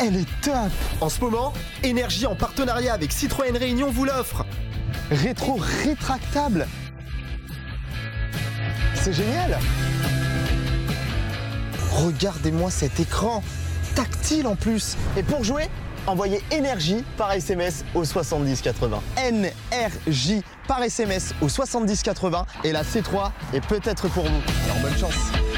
Elle est top. En ce moment, Énergie en partenariat avec Citroën Réunion vous l'offre. Rétro rétractable. C'est génial. Regardez-moi cet écran. Tactile en plus. Et pour jouer, envoyez énergie par SMS au 7080. NRJ par SMS au 7080 et la C3 est peut-être pour vous. Alors bonne chance.